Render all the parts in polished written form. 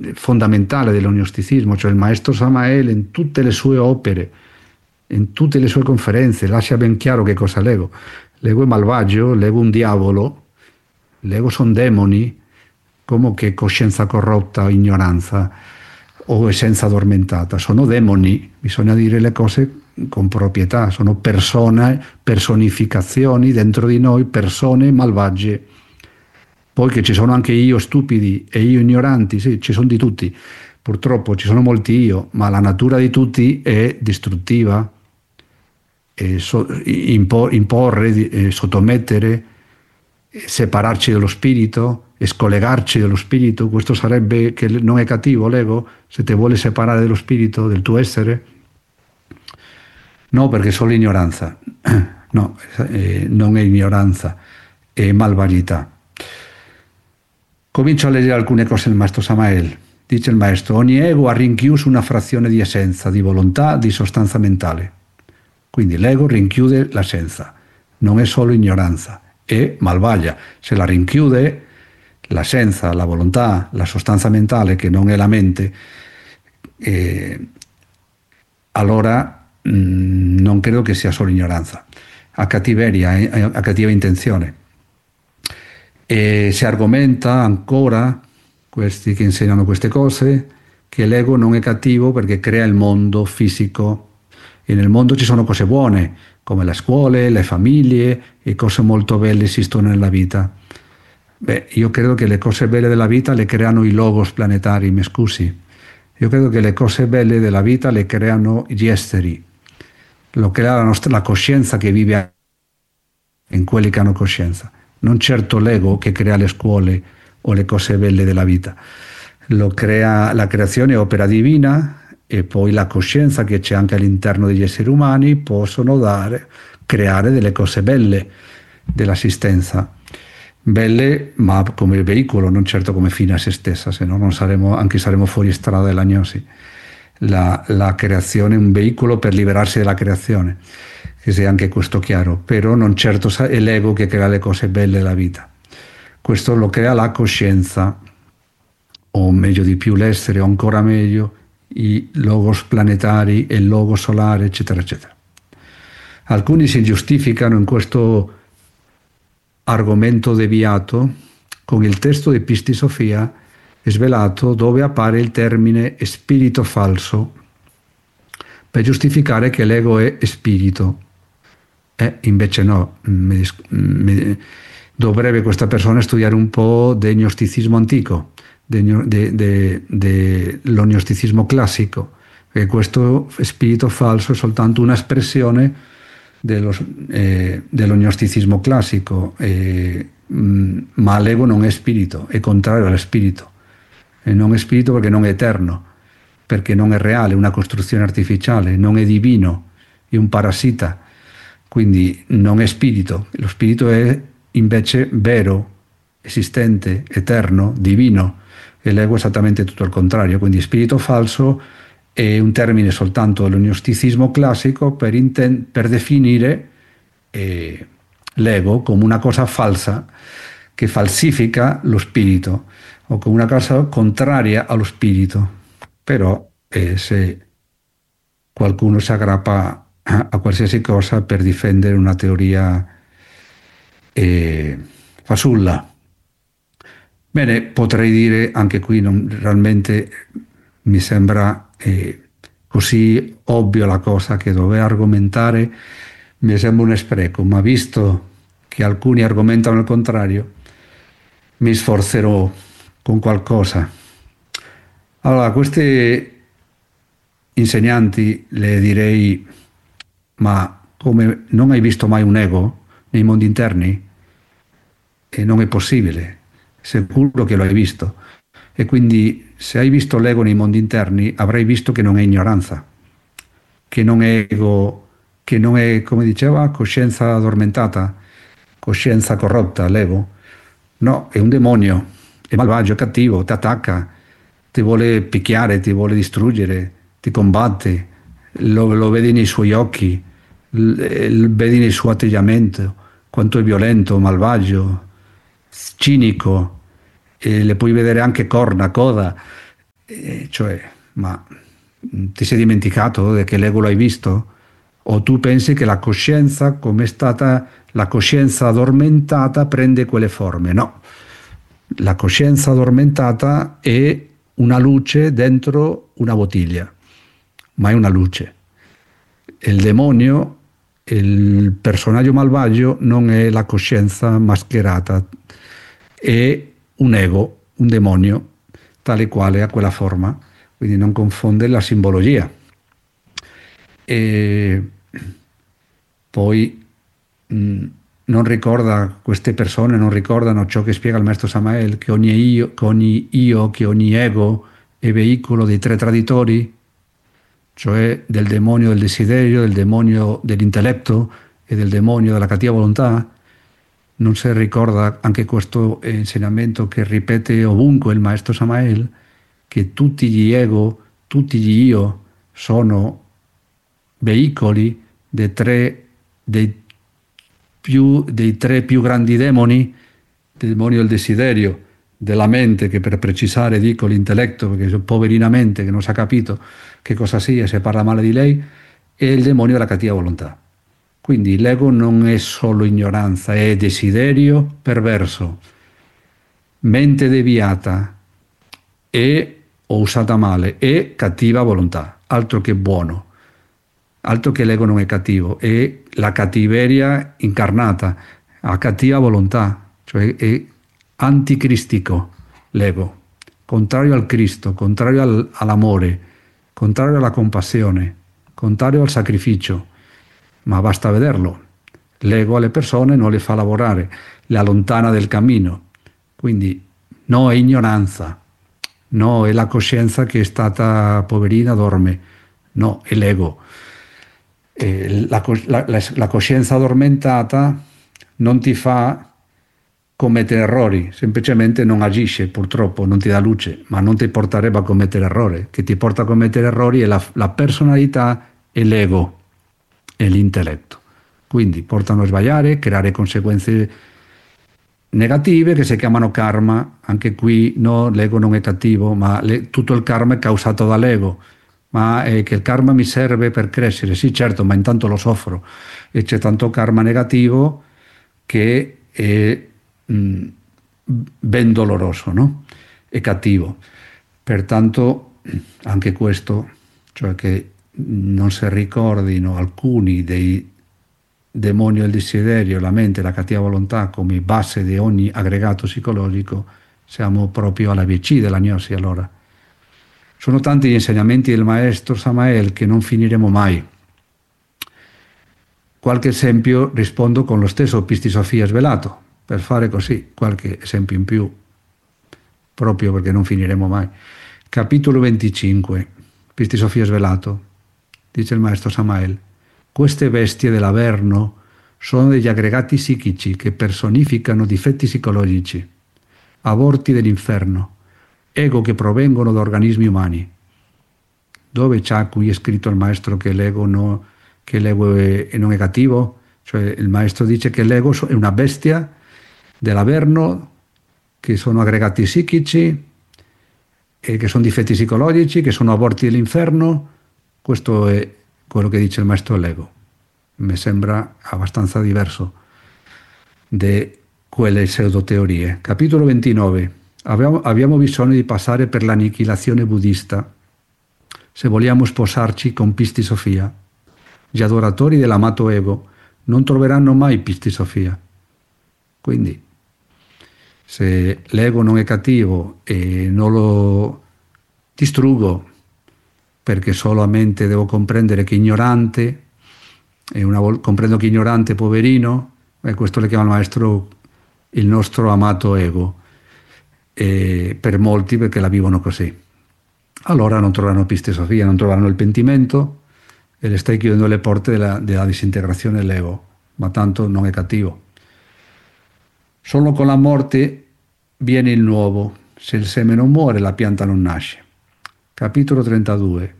fondamentale dell'ognosticismo, cioè il maestro Samael in tutte le sue opere, in tutte le sue conferenze, lascia ben chiaro che cosa l'ego. L'ego è malvagio, l'ego è un diavolo, l'ego sono demoni, come che coscienza corrotta o ignoranza o essenza addormentata. Sono demoni, bisogna dire le cose con proprietà, sono personificazioni dentro di noi, persone malvagie. Poi che ci sono anche io stupidi e io ignoranti, sì, ci sono di tutti. Purtroppo ci sono molti io, ma la natura di tutti è distruttiva. Imporre, sottomettere, separarci dallo spirito, scollegarci dallo spirito, questo sarebbe che non è cattivo l'ego, se ti vuole separare dallo spirito, del tuo essere? No, perché è solo ignoranza. No, non è ignoranza, è malvagità. Comincio a leggere alcune cose del maestro Samael. Dice il maestro: ogni ego ha rinchiuso una frazione di essenza, di volontà, di sostanza mentale. Quindi l'ego rinchiude l'essenza, non è solo ignoranza, è malvagia. Se la rinchiude l'essenza, la volontà, la sostanza mentale, che non è la mente, allora non credo che sia solo ignoranza, ha cattiveria, ha cattiva intenzione. E si argomenta ancora, questi che insegnano queste cose, che l'ego non è cattivo perché crea il mondo fisico, e nel mondo ci sono cose buone, come le scuole, le famiglie, e cose molto belle esistono nella vita. Beh, io credo che le cose belle della vita le creano i logos planetari, mi scusi. Io credo che le cose belle della vita le creano gli esteri, lo crea la coscienza che vive in quelli che hanno coscienza, non certo l'ego che crea le scuole o le cose belle della vita. Lo crea, la creazione è opera divina, e poi la coscienza che c'è anche all'interno degli esseri umani possono creare delle cose belle dell'assistenza. Belle, ma come veicolo, non certo come fine a se stessa, se no non saremo, anche saremo fuori strada dell'agnosi. La creazione è un veicolo per liberarsi dalla creazione, che sia anche questo chiaro, però non certo è l'ego che crea le cose belle della vita. Questo lo crea la coscienza, o meglio di più l'essere, o ancora meglio i logos planetari e il logo solare, eccetera, eccetera. Alcuni si giustificano in questo argomento deviato con il testo di Pisti Sofia svelato, dove appare il termine spirito falso, per giustificare che l'ego è spirito. Invece no, dovrebbe questa persona studiare un po' del gnosticismo antico, dell'ognosticismo classico, perché questo spirito falso è soltanto un'espressione dell'ognosticismo classico, ma l'ego non è spirito, è contrario allo spirito, e non è spirito perché non è eterno, perché non è reale, è una costruzione artificiale, non è divino, è un parassita, quindi non è spirito. Lo spirito è invece vero, esistente, eterno, divino, e l'ego è esattamente tutto il contrario. Quindi spirito falso è un termine soltanto dell'ognosticismo classico per definire l'ego come una cosa falsa che falsifica lo spirito, o come una cosa contraria allo spirito. Però se qualcuno si aggrappa a qualsiasi cosa per difendere una teoria fasulla. Bene, potrei dire anche qui, realmente mi sembra così ovvio la cosa che dover argomentare mi sembra un spreco, ma visto che alcuni argomentano il contrario, mi sforzerò con qualcosa. Allora, questi insegnanti le direi: ma come, non hai visto mai un ego nei mondi interni? E non è possibile, sicuro che lo hai visto. E quindi se hai visto l'ego nei mondi interni avrai visto che non è ignoranza, che non è ego, che non è, come diceva, coscienza addormentata, coscienza corrotta, l'ego. No, è un demonio, è malvagio, è cattivo, ti attacca, ti vuole picchiare, ti vuole distruggere, ti combatte, lo vedi nei suoi occhi, vedi nel suo atteggiamento, quanto è violento, malvagio, cinico, e le puoi vedere anche corna, coda, Cioè, ma ti sei dimenticato che l'ego l'hai visto? O tu pensi che la coscienza, come è stata la coscienza addormentata, prende quelle forme? No, la coscienza addormentata è una luce dentro una bottiglia, ma è una luce. Il demonio, il personaggio malvagio, non è la coscienza mascherata, è un ego, un demonio, tale quale ha quella forma, quindi non confonde la simbologia. E poi non ricorda, queste persone non ricordano ciò che spiega il maestro Samael, che ogni io, che ogni ego è veicolo dei tre traditori, cioè del demonio del desiderio, del demonio dell'intelletto e del demonio della cattiva volontà. Non si ricorda anche questo insegnamento che ripete ovunque il maestro Samael, che tutti gli ego, tutti gli io sono veicoli dei tre più grandi demoni, del demonio del desiderio, della mente, che per precisare dico l'intelletto, perché poverina mente che non si è capito che cosa sia, se parla male di lei, e il demonio della cattiva volontà. Quindi l'ego non è solo ignoranza, è desiderio perverso, mente deviata e, o usata male, e cattiva volontà, altro che buono. Altro che l'ego non è cattivo, è la cattiveria incarnata, ha cattiva volontà, cioè è anticristico l'ego, contrario al Cristo, contrario all'amore, contrario alla compassione, contrario al sacrificio, ma basta vederlo. L'ego alle persone non le fa lavorare, le allontana del cammino, quindi no è ignoranza, no è la coscienza che è stata poverina, dorme, no, è l'ego. La coscienza addormentata non ti fa commettere errori, semplicemente non agisce, purtroppo non ti dà luce, ma non ti porterebbe a commettere errori. Che ti porta a commettere errori è la personalità e l'ego e l'intelletto. Quindi portano a sbagliare, creare conseguenze negative che si chiamano karma. Anche qui no, l'ego non è cattivo, ma tutto il karma è causato dall'ego. Ma che il karma mi serve per crescere, sì certo, ma intanto lo soffro e c'è tanto karma negativo che è ben doloroso, no? È cattivo. Pertanto anche questo, cioè che non si ricordino alcuni dei demoni del desiderio, la mente e la cattiva volontà come base di ogni aggregato psicologico, siamo proprio alla VC della gnosi allora. Sono tanti gli insegnamenti del maestro Samael che non finiremo mai. Qualche esempio rispondo con lo stesso Pisti Sofia svelato, per fare così qualche esempio in più, proprio perché non finiremo mai. Capitolo 25, Pisti Sofia svelato, dice il maestro Samael: queste bestie dell'Averno sono degli aggregati psichici che personificano difetti psicologici, aborti dell'inferno, ego che provengono da organismi umani. Dove c'ha qui è scritto il maestro che l'ego, non è cattivo? Cioè il maestro dice che l'ego è una bestia dell'Averno, che sono aggregati psichici e che sono difetti psicologici, che sono aborti dell'inferno. Questo è quello che dice il maestro dell'ego. Mi sembra abbastanza diverso di quelle pseudoteorie. Capitolo 29. Abbiamo bisogno di passare per l'annichilazione buddista se vogliamo sposarci con Pisti Sofia. Gli adoratori dell'amato ego non troveranno mai Pisti Sofia. Quindi, se l'ego non è cattivo e non lo distruggo perché solamente devo comprendere che è ignorante, e comprendo che è ignorante, poverino, questo le chiama il maestro il nostro amato ego, e per molti perché la vivono così. Allora non troveranno Pisti Sofia, non troveranno il pentimento e le stai chiudendo le porte della disintegrazione dell'ego, ma tanto non è cattivo. Solo con la morte viene il nuovo. Se il seme non muore, la pianta non nasce. Capitolo 32.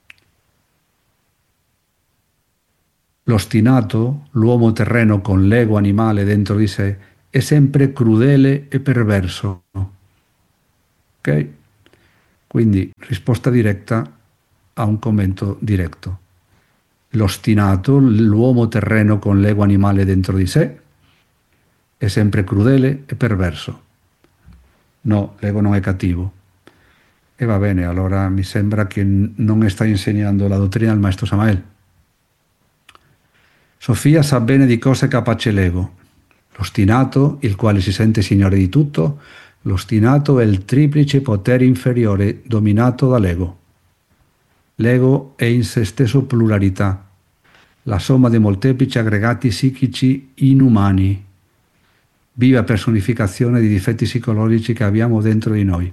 L'ostinato, l'uomo terreno con l'ego animale dentro di sé, è sempre crudele e perverso. Ok? Quindi risposta diretta a un commento diretto. L'ostinato, l'uomo terreno con l'ego animale dentro di sé, è sempre crudele e perverso. No, l'ego non è cattivo. E va bene, allora mi sembra che non sta insegnando la dottrina del maestro Samael. Sofia sa bene di cosa è capace l'ego. L'ostinato, il quale si sente signore di tutto, l'ostinato è il triplice potere inferiore dominato dall'ego. L'ego è in se stesso pluralità, la somma di molteplici aggregati psichici inumani, viva personificazione di difetti psicologici che abbiamo dentro di noi.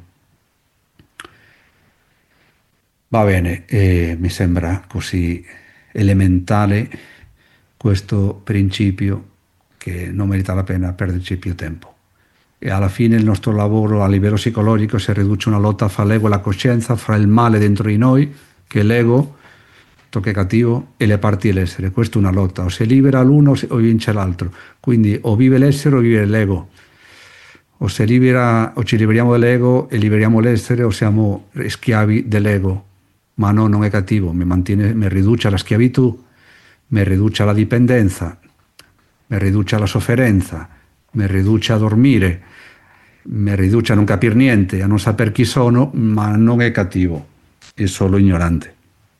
Va bene, mi sembra così elementare questo principio che non merita la pena perderci più tempo. E alla fine il nostro lavoro a livello psicologico si riduce a una lotta fra l'ego e la coscienza, fra il male dentro di noi, che è l'ego, tocca cattivo, e le parti dell'essere. Questa è una lotta, o si libera l'uno o vince l'altro. Quindi o vive l'essere o vive l'ego. O ci liberiamo dall'ego e liberiamo l'essere, o siamo schiavi dell'ego. Ma no, non è cattivo, mi riduce alla schiavitù, mi riduce alla dipendenza, mi riduce alla sofferenza, mi riduce a dormire, mi riduce a non capire niente, a non sapere chi sono, ma non è cattivo, è solo ignorante.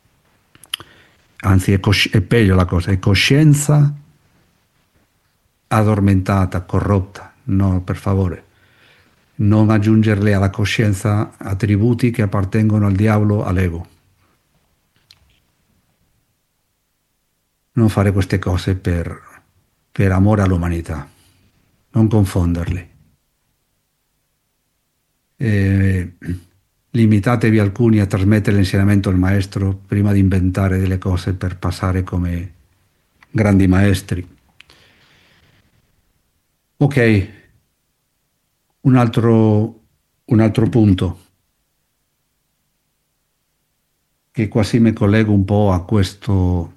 Anzi, è peggio la cosa, è coscienza addormentata, corrotta. No, per favore, non aggiungerle alla coscienza attributi che appartengono al diavolo, all'ego. Non fare queste cose per amore all'umanità, non confonderli. Limitatevi alcuni a trasmettere l'insegnamento del maestro prima di inventare delle cose per passare come grandi maestri. Ok, un altro punto che quasi mi collego un po' a questo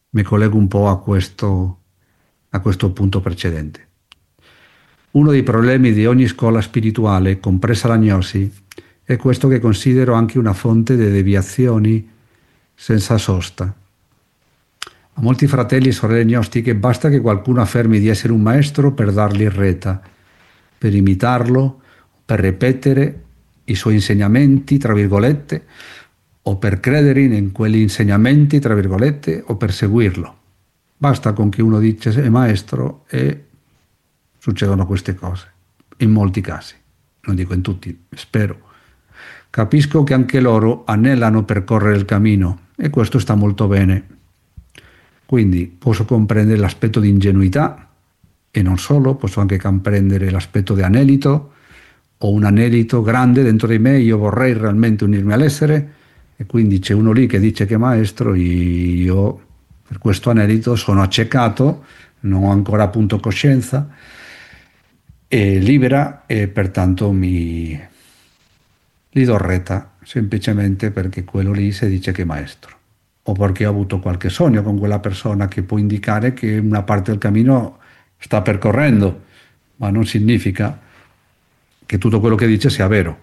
punto precedente. Uno dei problemi di ogni scuola spirituale, compresa la gnosi, è questo che considero anche una fonte di deviazioni senza sosta. A molti fratelli e sorelle gnostiche basta che qualcuno affermi di essere un maestro per dargli retta, per imitarlo, per ripetere i suoi insegnamenti, tra virgolette, o per credere in quegli insegnamenti, tra virgolette, o per seguirlo. Basta con che uno dice è maestro e succedono queste cose, in molti casi, non dico in tutti, spero. Capisco che anche loro anelano per correre il cammino e questo sta molto bene. Quindi posso comprendere l'aspetto di ingenuità e non solo, posso anche comprendere l'aspetto di anelito, ho un anelito grande dentro di me, io vorrei realmente unirmi all'essere e quindi c'è uno lì che dice che è maestro e io per questo anelito sono accecato, non ho ancora appunto coscienza e libera e pertanto gli do retta semplicemente perché quello lì si dice che è maestro o perché ho avuto qualche sogno con quella persona che può indicare che una parte del cammino sta percorrendo, ma non significa che tutto quello che dice sia vero.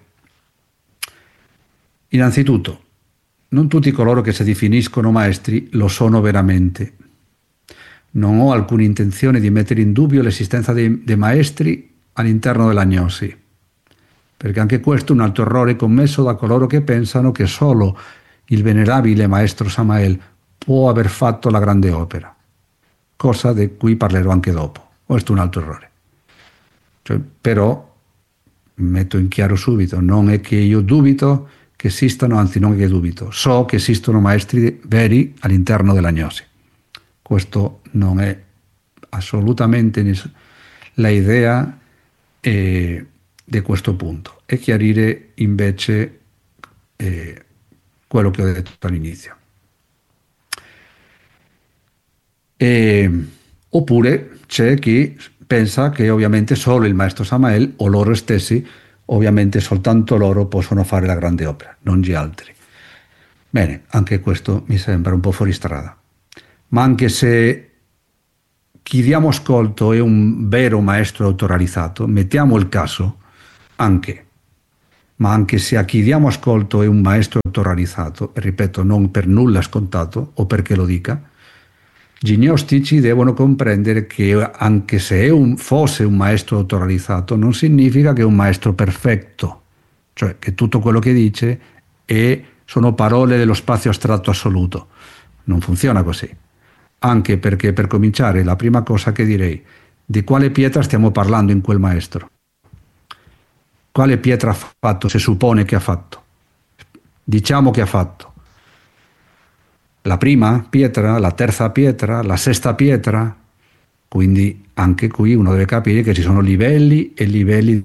Innanzitutto, non tutti coloro che si definiscono maestri lo sono veramente. Non ho alcuna intenzione di mettere in dubbio l'esistenza dei maestri all'interno della gnosi, perché anche questo è un altro errore commesso da coloro che pensano che solo il venerabile maestro Samael può aver fatto la grande opera, cosa di cui parlerò anche dopo. Questo è un altro errore. Però metto in chiaro subito, non è che io dubito che esistano, anzi non è che dubito, so che esistono maestri veri all'interno della gnosi. Questo non è assolutamente la idea di questo punto, è chiarire invece quello che ho detto all'inizio. Oppure c'è chi pensa che ovviamente solo il maestro Samael o loro stessi, ovviamente soltanto loro possono fare la grande opera, non gli altri. Bene, anche questo mi sembra un po' fuori strada. Ma anche se chi diamo ascolto è un vero maestro autorealizzato, mettiamo il caso anche, ma anche se a chi diamo ascolto è un maestro autoralizzato, e ripeto, non per nulla scontato o perché lo dica, gli gnostici devono comprendere che anche se fosse un maestro autoralizzato, non significa che è un maestro perfetto, cioè che tutto quello che dice sono parole dello spazio astratto assoluto. Non funziona così. Anche perché, per cominciare, la prima cosa che direi, di quale pietra stiamo parlando in quel maestro? Quale pietra ha fatto? Si suppone che ha fatto. Diciamo che ha fatto la prima pietra, la terza pietra, la sesta pietra. Quindi anche qui uno deve capire che ci sono livelli e livelli.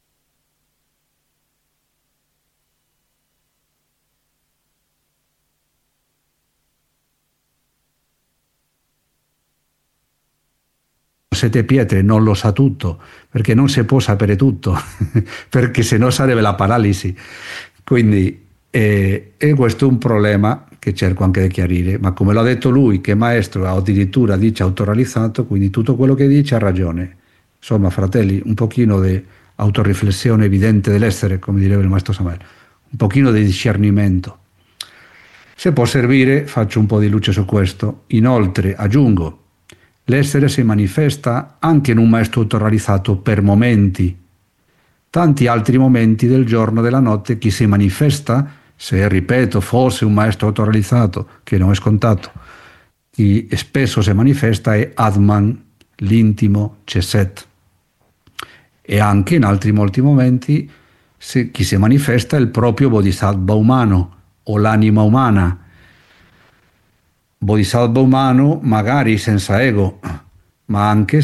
Sette pietre non lo sa tutto, perché non si può sapere tutto, perché sennò sarebbe la paralisi. Quindi e questo è un problema che cerco anche di chiarire, ma come l'ha detto lui, che è maestro, addirittura dice autoralizzato, quindi tutto quello che dice ha ragione. Insomma, fratelli, un pochino di autoriflessione evidente dell'essere, come direbbe il maestro Samael, un pochino di discernimento. Se può servire, faccio un po' di luce su questo. Inoltre, aggiungo, l'essere si manifesta anche in un maestro autoralizzato per momenti. Tanti altri momenti del giorno e della notte chi si manifesta, se ripeto fosse un maestro autoralizzato, che non è scontato, chi spesso si manifesta è Atman, l'intimo Chesed. E anche in altri molti momenti chi si manifesta è il proprio Bodhisattva umano o l'anima umana. Bodhisattva umano magari senza ego, ma anche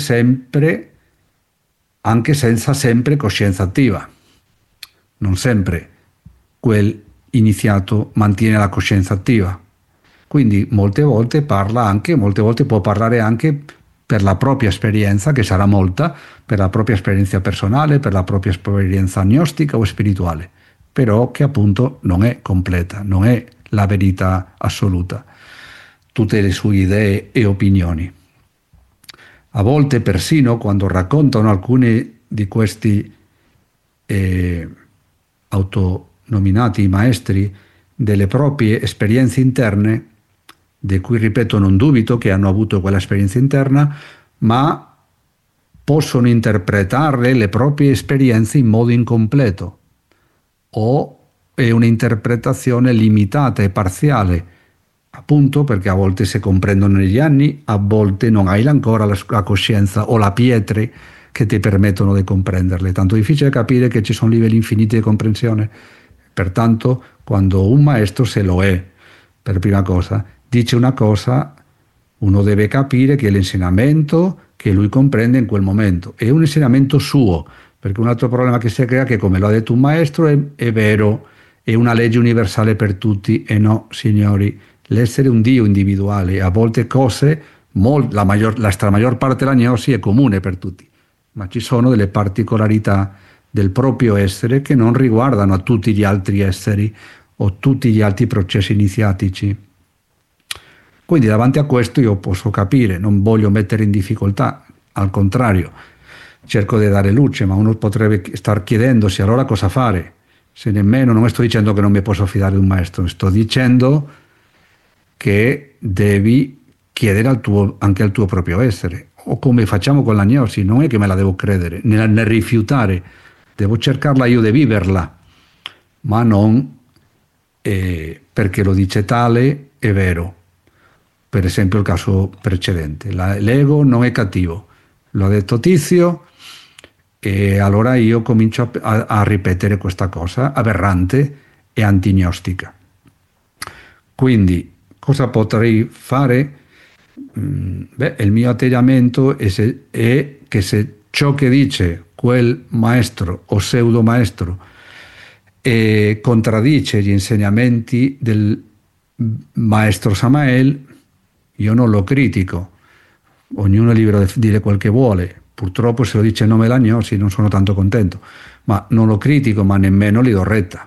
senza sempre coscienza attiva. Non sempre quel iniziato mantiene la coscienza attiva. Quindi molte volte può parlare anche per la propria esperienza, che sarà molta, per la propria esperienza personale, per la propria esperienza gnostica o spirituale, però che appunto non è completa, non è la verità assoluta. Tutte le sue idee e opinioni. A volte persino quando raccontano alcuni di questi autonominati maestri delle proprie esperienze interne, di cui ripeto non dubito che hanno avuto quella esperienza interna, ma possono interpretare le proprie esperienze in modo incompleto o è un'interpretazione limitata e parziale, appunto perché a volte si comprendono negli anni, a volte non hai ancora la coscienza o la pietre che ti permettono di comprenderle. Tanto difficile capire che ci sono livelli infiniti di comprensione. Pertanto, quando un maestro se lo è, per prima cosa, dice una cosa, uno deve capire che l'insegnamento che lui comprende in quel momento è un insegnamento suo, perché un altro problema che si crea è che, come lo ha detto un maestro, è vero, è una legge universale per tutti, e no, signori, l'essere un Dio individuale, a volte cose, la maggior parte della gnosi è comune per tutti, ma ci sono delle particolarità del proprio essere che non riguardano a tutti gli altri esseri o tutti gli altri processi iniziatici. Quindi davanti a questo io posso capire, non voglio mettere in difficoltà, al contrario, cerco di dare luce, ma uno potrebbe star chiedendosi allora cosa fare, se nemmeno, non sto dicendo che non mi posso fidare di un maestro, sto dicendo che devi chiedere anche al tuo proprio essere, o come facciamo con la gnosi, non è che me la devo credere, nel rifiutare, devo cercarla io di viverla, ma non perché lo dice tale, è vero. Per esempio il caso precedente, l'ego non è cattivo, lo ha detto Tizio, e allora io comincio a ripetere questa cosa aberrante e antignostica. Quindi cosa potrei fare? Il mio atteggiamento è che se ciò che dice quel maestro o pseudo maestro contraddice gli insegnamenti del maestro Samael, io non lo critico, ognuno è libero di dire quel che vuole. Purtroppo se lo dice in nome della gnosi non sono tanto contento, ma non lo critico, ma nemmeno gli do retta.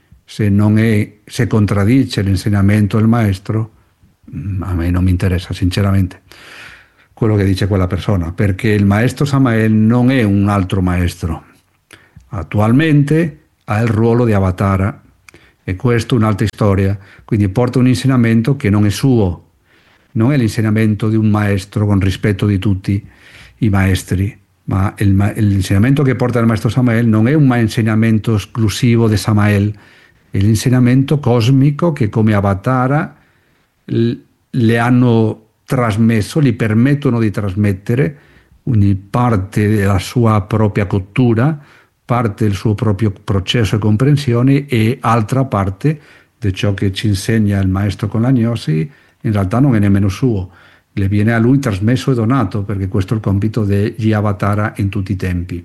Se contraddice l'insegnamento del maestro, a me non mi interessa sinceramente quello che dice quella persona, perché il maestro Samael non è un altro maestro. Attualmente ha il ruolo di Avatara, e questo è un'altra storia. Quindi porta un insegnamento che non è suo, non è l'insegnamento di un maestro con rispetto di tutti i maestri, ma l'insegnamento che porta il maestro Samael non è un insegnamento esclusivo di Samael, è l'insegnamento cosmico che come Avatara le hanno trasmesso, gli permettono di trasmettere quindi parte della sua propria cottura, parte del suo proprio processo di comprensione e altra parte di ciò che ci insegna il maestro con la gnosi in realtà non è nemmeno suo, le viene a lui trasmesso e donato, perché questo è il compito degli Avatara in tutti i tempi.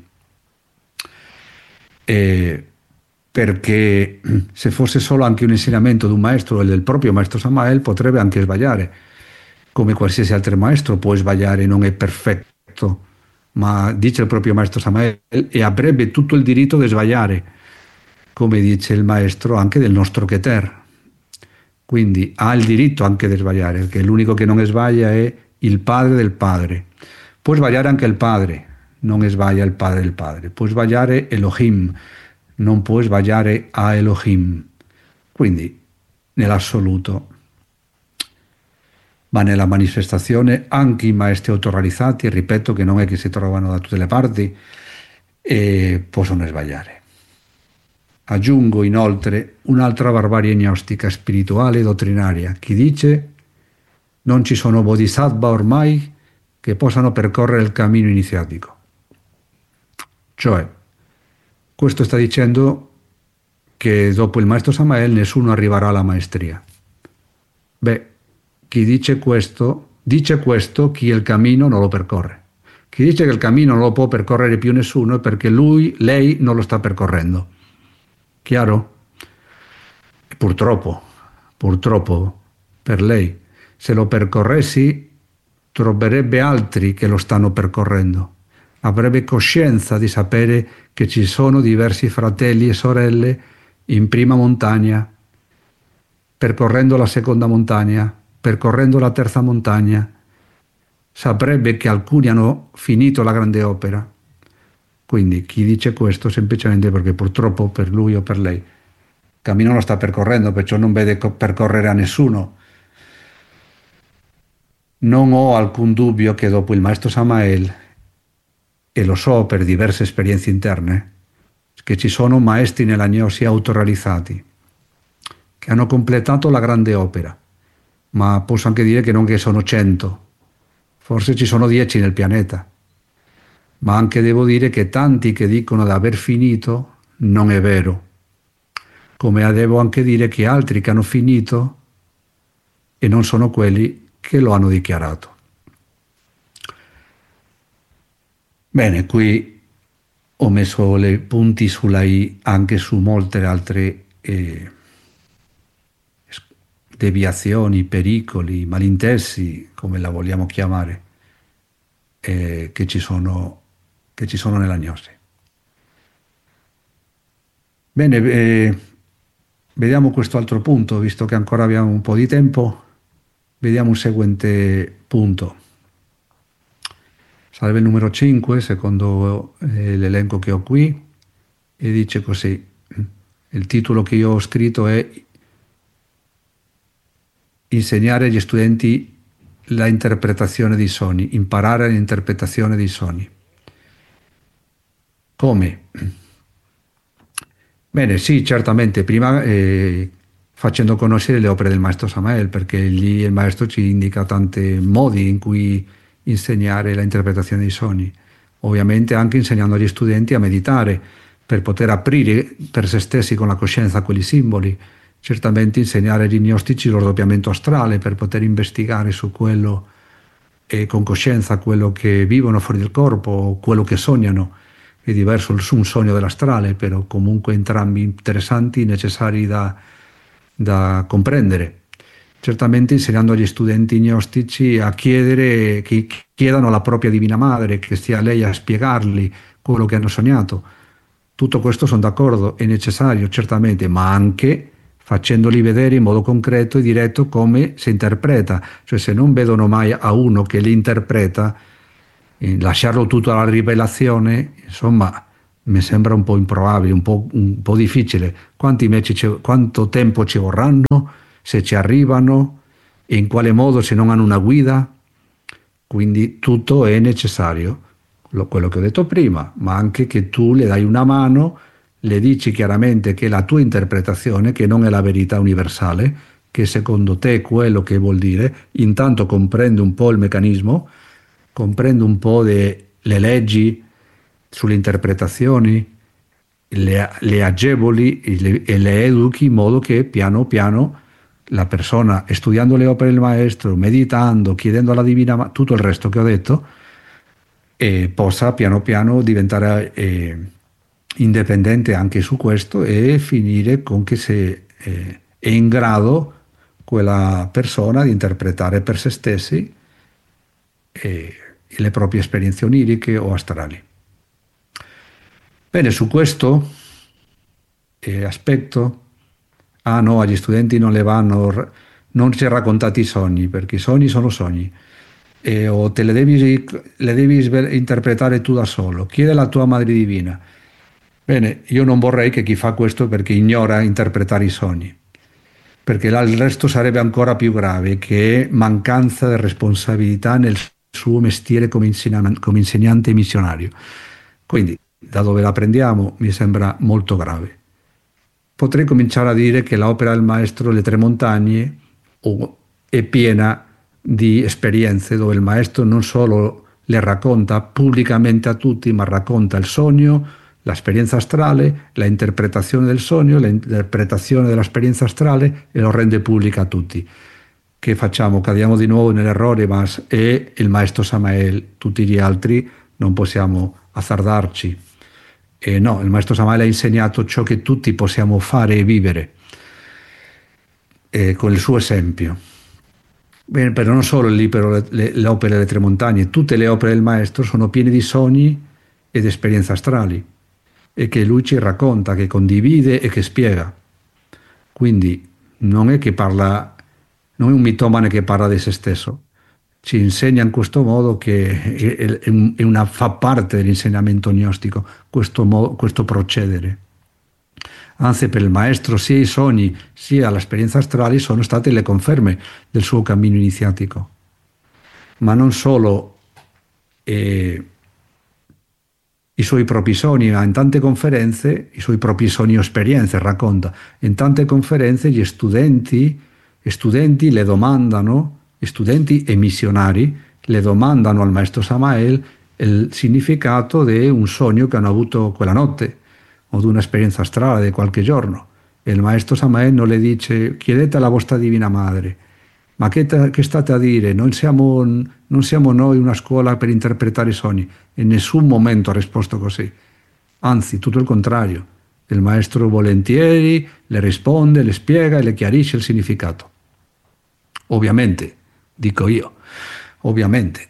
Perché se fosse solo anche un insegnamento di un maestro e del proprio maestro Samael potrebbe anche sbagliare, come qualsiasi altro maestro può sbagliare, non è perfetto, ma dice il proprio maestro Samael e avrebbe tutto il diritto di sbagliare, come dice il maestro anche del nostro Keter. Quindi ha il diritto anche di sbagliare, perché l'unico che non sbaglia è il padre del padre. Può sbagliare anche il padre, non sbaglia il padre del padre. Può sbagliare Elohim, non può sbagliare a Elohim. Quindi, nell'assoluto. Ma nella manifestazione anche i maestri autorrealizzati, ripeto che non è che si trovano da tutte le parti, possono sbagliare. Aggiungo inoltre un'altra barbarie gnostica spirituale e dottrinaria. Chi dice non ci sono bodhisattva ormai che possano percorrere il cammino iniziatico. Cioè, questo sta dicendo che dopo il maestro Samael nessuno arriverà alla maestria. Beh, chi dice questo chi il cammino non lo percorre. Chi dice che il cammino non lo può percorrere più nessuno è perché lei non lo sta percorrendo. Chiaro? Purtroppo per lei, se lo percorressi troverebbe altri che lo stanno percorrendo, avrebbe coscienza di sapere che ci sono diversi fratelli e sorelle in prima montagna, percorrendo la seconda montagna, percorrendo la terza montagna, saprebbe che alcuni hanno finito la grande opera. Quindi chi dice questo semplicemente perché purtroppo per lui o per lei il cammino lo sta percorrendo, perciò non vede percorrere a nessuno. Non ho alcun dubbio che dopo il maestro Samael, e lo so per diverse esperienze interne, che ci sono maestri nella gnosi autorealizzati che hanno completato la grande opera, ma posso anche dire che non che sono 100, forse ci sono 10 nel pianeta. Ma anche devo dire che tanti che dicono di aver finito non è vero. Come devo anche dire che altri che hanno finito e non sono quelli che lo hanno dichiarato. Bene, qui ho messo le punti sulla I anche su molte altre deviazioni, pericoli, malintesi, come la vogliamo chiamare, che ci sono nella gnosi. Bene, vediamo questo altro punto, visto che ancora abbiamo un po' di tempo, vediamo un seguente punto. Sarebbe il numero 5, secondo l'elenco che ho qui, e dice così. Il titolo che io ho scritto è Insegnare agli studenti la interpretazione dei sogni, imparare l'interpretazione dei sogni. Come? Bene, sì, certamente, prima facendo conoscere le opere del maestro Samael, perché lì il maestro ci indica tanti modi in cui insegnare la interpretazione dei sogni. Ovviamente anche insegnando agli studenti a meditare, per poter aprire per se stessi con la coscienza quegli simboli. Certamente insegnare agli gnostici lo doppiamento astrale per poter investigare su quello e con coscienza quello che vivono fuori del corpo o quello che sognano. È diverso un sogno dell'astrale, però comunque entrambi interessanti, necessari da comprendere. Certamente insegnando agli studenti gnostici a chiedere, che chiedano alla propria Divina Madre, che sia lei a spiegargli quello che hanno sognato. Tutto questo sono d'accordo, è necessario certamente, ma anche facendoli vedere in modo concreto e diretto come si interpreta. Cioè se non vedono mai a uno che li interpreta, lasciarlo tutto alla rivelazione, insomma, mi sembra un po' improbabile, un po' difficile. Quanto tempo ci vorranno, se ci arrivano, e in quale modo se non hanno una guida? Quindi tutto è necessario, quello che ho detto prima, ma anche che tu le dai una mano, le dici chiaramente che è la tua interpretazione, che non è la verità universale, che secondo te è quello che vuol dire, intanto comprende un po' il meccanismo, comprende un po' le leggi sulle interpretazioni, le agevoli e le educhi in modo che piano piano la persona, studiando le opere del maestro, meditando, chiedendo alla divina, tutto il resto che ho detto, possa piano piano diventare indipendente anche su questo e finire con che se è in grado quella persona di interpretare per se stessi le proprie esperienze oniriche o astrali. Bene, su questo aspetto, no, agli studenti non ci raccontati i sogni, perché i sogni sono sogni, o te le devi interpretare tu da solo, chiede alla tua madre divina. Bene, io non vorrei che chi fa questo perché ignora interpretare i sogni, perché il resto sarebbe ancora più grave, che è mancanza di responsabilità nel suo mestiere come insegnante missionario. Quindi, da dove la prendiamo, mi sembra molto grave. Potrei cominciare a dire che l'opera del maestro Le Tre Montagne è piena di esperienze dove il maestro non solo le racconta pubblicamente a tutti, ma racconta il sogno, l'esperienza astrale, la interpretazione del sogno, l'interpretazione dell'esperienza astrale, e lo rende pubblica a tutti. Che facciamo? Cadiamo di nuovo nell'errore, ma è il maestro Samael, tutti gli altri non possiamo azzardarci. No, il maestro Samael ha insegnato ciò che tutti possiamo fare e vivere con il suo esempio. Bene, però non solo le opere delle Tre Montagne, tutte le opere del maestro sono piene di sogni ed esperienze astrali, e che lui ci racconta, che condivide e che spiega. Quindi non è che parla, non è un mitomane che parla di se stesso, ci insegna in questo modo che fa parte dell'insegnamento gnostico questo procedere. Anzi, per il maestro sia i sogni sia l'esperienza astrale sono state le conferme del suo cammino iniziatico. Ma non solo i suoi propri sogni, ma in tante conferenze, i suoi propri sogni o esperienze racconta. In tante conferenze gli studenti le domandano, studenti e missionari le domandano al maestro Samael il significato di un sogno che hanno avuto quella notte o di un'esperienza astrale di qualche giorno. E il maestro Samael non le dice: chiedete alla vostra divina madre. Ma che state a dire? Non siamo noi una scuola per interpretare i sogni. In nessun momento ha risposto così. Anzi, tutto il contrario. Il maestro volentieri le risponde, le spiega e le chiarisce il significato. Ovviamente, dico io, ovviamente,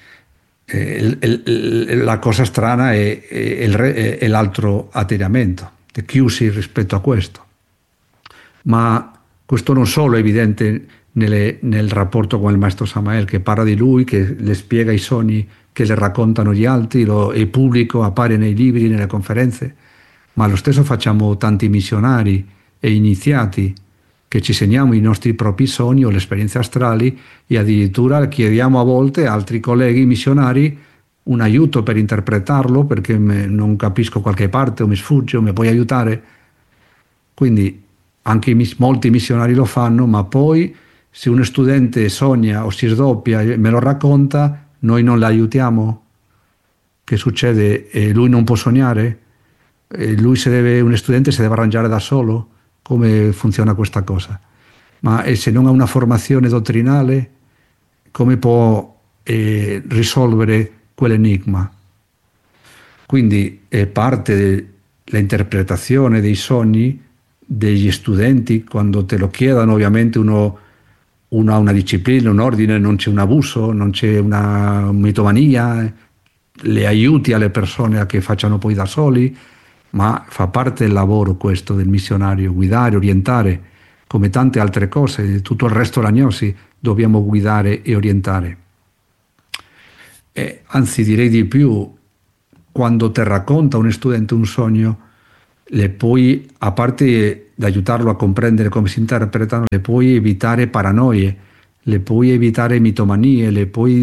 la cosa strana è l'altro atteggiamento, di chiusi rispetto a questo. Ma questo non solo è evidente nel rapporto con il maestro Samael, che parla di lui, che le spiega i sogni che le raccontano gli altri, è pubblico, appare nei libri, nelle conferenze, ma lo stesso facciamo tanti missionari e iniziati, che ci segniamo i nostri propri sogni o le esperienze astrali, e addirittura chiediamo a volte a altri colleghi missionari un aiuto per interpretarlo, perché non capisco qualche parte o mi sfugge o mi puoi aiutare. Quindi anche molti missionari lo fanno, ma poi se uno studente sogna o si sdoppia e me lo racconta, noi non l'aiutiamo. Che succede? Lui non può sognare? Uno studente si deve arrangiare da solo? Come funziona questa cosa? Ma se non ha una formazione dottrinale, come può risolvere quell'enigma? Quindi è parte dell'interpretazione dei sogni degli studenti, quando te lo chiedono. Ovviamente uno ha una disciplina, un ordine, non c'è un abuso, non c'è una mitomania, le aiuti alle persone a che facciano poi da soli, ma fa parte del lavoro questo del missionario, guidare, orientare, come tante altre cose. Tutto il resto della gnosi dobbiamo guidare e orientare. Anzi, direi di più, quando ti racconta un studente un sogno, le puoi, a parte di aiutarlo a comprendere come si interpretano, le puoi evitare paranoie, le puoi evitare mitomanie, le puoi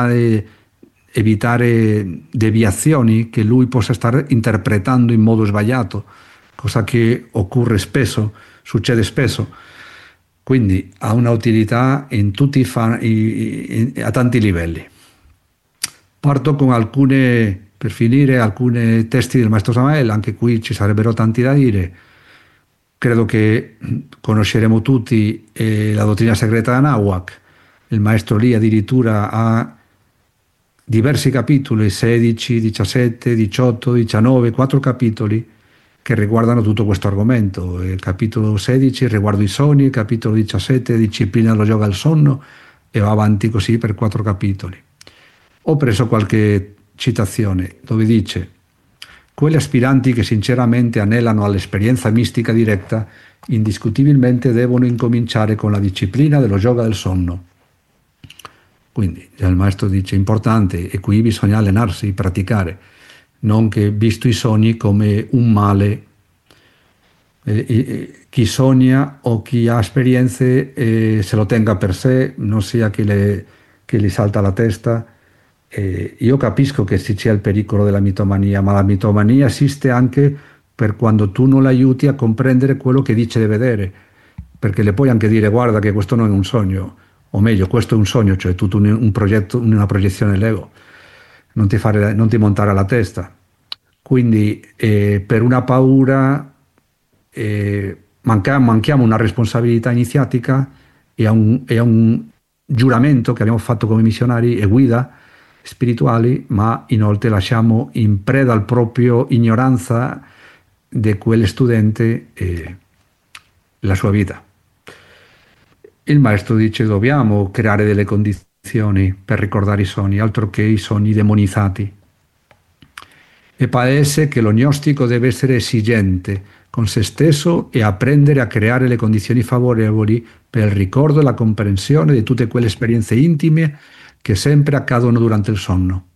evitare deviazioni che lui possa stare interpretando in modo sbagliato, cosa che occorre spesso, succede spesso. Quindi ha una utilità in a tanti livelli. Parto con per finire, alcuni testi del maestro Samael, anche qui ci sarebbero tanti da dire. Credo che conosceremo tutti la dottrina segreta di Anahuac. Il maestro lì addirittura ha diversi capitoli, 16, 17, 18, 19, 4 capitoli che riguardano tutto questo argomento. Il capitolo 16 riguarda i sogni, il capitolo 17 disciplina lo yoga al sonno, e va avanti così per 4 capitoli. Ho preso qualche citazione dove dice: quelli aspiranti che sinceramente anelano all'esperienza mistica diretta indiscutibilmente devono incominciare con la disciplina dello yoga del sonno. Quindi già il maestro dice: importante, e qui bisogna allenarsi, praticare, non che visto i sogni come un male. Chi sogna o chi ha esperienze se lo tenga per sé, non sia che gli salta la testa. Io capisco che ci sia il pericolo della mitomania, ma la mitomania esiste anche per quando tu non l'aiuti a comprendere quello che dice di vedere, perché le puoi anche dire: guarda che questo non è un sogno, o meglio, questo è un sogno, cioè tutto un progetto, una proiezione dell'ego, non ti montare alla testa. Quindi per una paura manchiamo una responsabilità iniziatica e a un giuramento che abbiamo fatto come missionari e guida spirituali, ma inoltre lasciamo in preda al proprio ignoranza di quel studente la sua vita. Il maestro dice: dobbiamo creare delle condizioni per ricordare i sogni, altro che i sogni demonizzati. E parece che lo gnostico deve essere esigente con se stesso e apprendere a creare le condizioni favorevoli per il ricordo e la comprensione di tutte quelle esperienze intime che sempre accadono durante il sonno.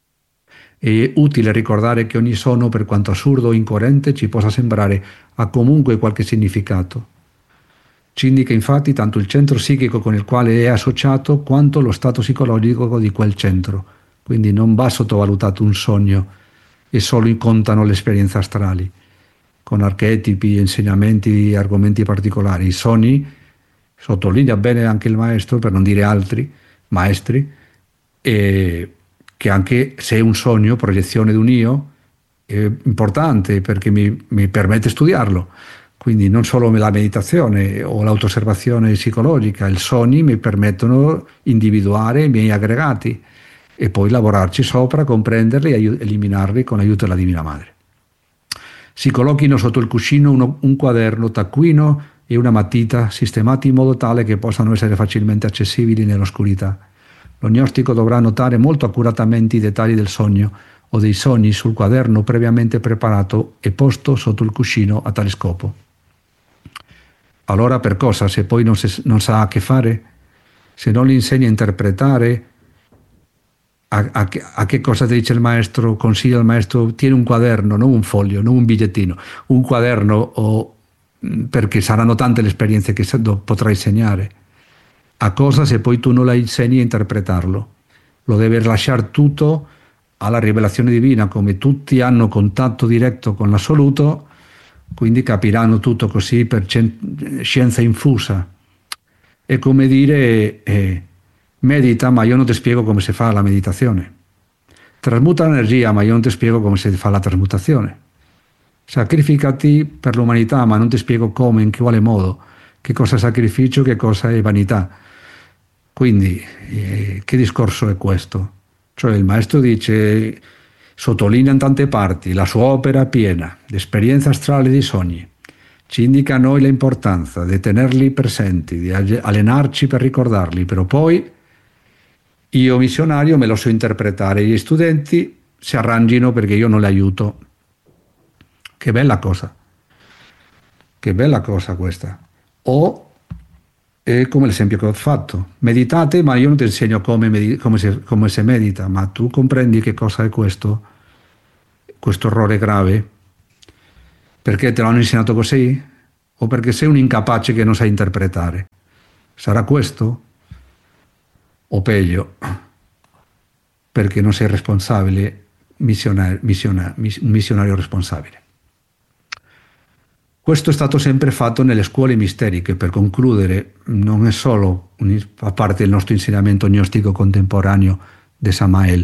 È utile ricordare che ogni sogno, per quanto assurdo o incoerente ci possa sembrare, ha comunque qualche significato. Ci indica infatti tanto il centro psichico con il quale è associato quanto lo stato psicologico di quel centro. Quindi non va sottovalutato un sogno e solo contano le esperienze astrali, con archetipi, insegnamenti, argomenti particolari. I sogni, sottolinea bene anche il maestro, per non dire altri maestri, che anche se è un sogno, proiezione di un io, è importante perché mi permette di studiarlo. Quindi non solo la meditazione o l'autoosservazione psicologica, i sogni mi permettono di individuare i miei aggregati e poi lavorarci sopra, comprenderli e eliminarli con l'aiuto della Divina Madre. Si collochino sotto il cuscino un quaderno, taccuino e una matita sistemati in modo tale che possano essere facilmente accessibili nell'oscurità. Lo gnostico dovrà notare molto accuratamente i dettagli del sogno o dei sogni sul quaderno previamente preparato e posto sotto il cuscino a tale scopo. Allora per cosa, se poi non sa che fare? Se non gli insegna a interpretare, a che cosa ti dice il maestro? Consiglia il maestro: tieni un quaderno, non un foglio, non un bigliettino, un quaderno, perché saranno tante le esperienze che potrai insegnare. A cosa se poi tu non la insegni a interpretarlo? Lo devi lasciare tutto alla rivelazione divina, come tutti hanno contatto diretto con l'assoluto, quindi capiranno tutto così per scienza infusa. È come dire: medita, ma io non ti spiego come si fa la meditazione. Trasmuta l'energia, ma io non ti spiego come si fa la trasmutazione. Sacrificati per l'umanità, ma non ti spiego come, in quale modo, che cosa è sacrificio, che cosa è vanità. Quindi, che discorso è questo? Cioè il maestro dice, sottolinea in tante parti la sua opera piena di esperienze astrali e di sogni. Ci indica a noi l'importanza di tenerli presenti, di allenarci per ricordarli, però poi io missionario me lo so interpretare, gli studenti si arrangino perché io non li aiuto. Che bella cosa questa. O è come l'esempio che ho fatto: meditate, ma io non ti insegno come si medita, ma tu comprendi che cosa è questo? questo errore grave? Perché te l'hanno insegnato così? O perché sei un incapace che non sai interpretare? Sarà questo? O peggio, perché non sei responsabile, un missionario responsabile. Questo è stato sempre fatto nelle scuole misteriche. Per concludere, non è solo fa parte del nostro insegnamento gnostico contemporaneo di Samael.